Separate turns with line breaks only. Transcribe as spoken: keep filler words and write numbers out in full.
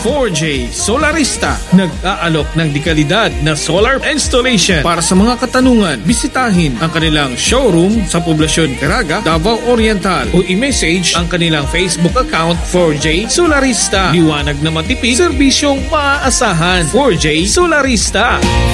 four J Solarista. Nag-aalok ng dekalidad na solar installation. Para sa mga katanungan, bisitahin ang kanilang showroom sa Poblasyon Caraga, Davao Oriental o i-message ang kanilang Facebook account four J Solarista. Liwanag na matipid, serbisyong maaasahan. four J Solarista.